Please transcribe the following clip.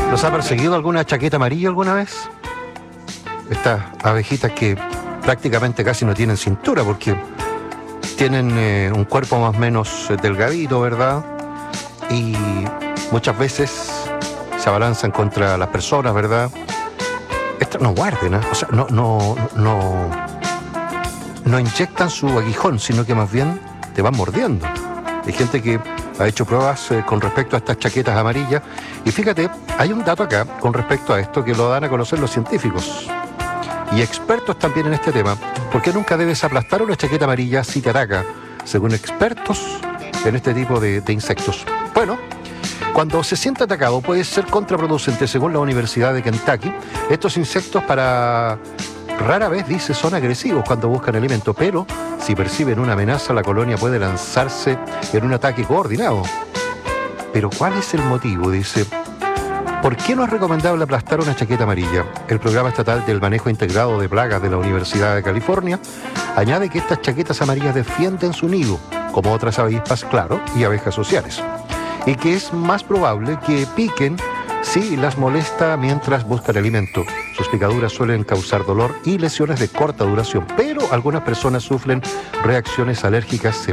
¿Los ha perseguido alguna chaqueta amarilla alguna vez? Estas abejitas que prácticamente casi no tienen cintura porque tienen un cuerpo más o menos delgadito, ¿verdad? Y muchas veces se abalanzan contra las personas, ¿verdad? Estas no muerden, ¿eh? O sea, no inyectan su aguijón, sino que más bien te van mordiendo. Hay gente que ha hecho pruebas con respecto a estas chaquetas amarillas. Y fíjate, hay un dato acá con respecto a esto que lo dan a conocer los científicos y expertos también en este tema. ¿Por qué nunca debes aplastar una chaqueta amarilla si te ataca? Según expertos en este tipo de insectos. Bueno, cuando se siente atacado puede ser contraproducente, según la Universidad de Kentucky. Estos insectos rara vez, dice, son agresivos cuando buscan alimento, pero si perciben una amenaza, la colonia puede lanzarse en un ataque coordinado. Pero ¿cuál es el motivo? Dice, ¿por qué no es recomendable aplastar una chaqueta amarilla? El Programa Estatal del Manejo Integrado de Plagas de la Universidad de California añade que estas chaquetas amarillas defienden su nido, como otras avispas, claro, y abejas sociales, y que es más probable que piquen si las molesta mientras buscan alimento. Sus picaduras suelen causar dolor y lesiones de corta duración, pero algunas personas sufren reacciones alérgicas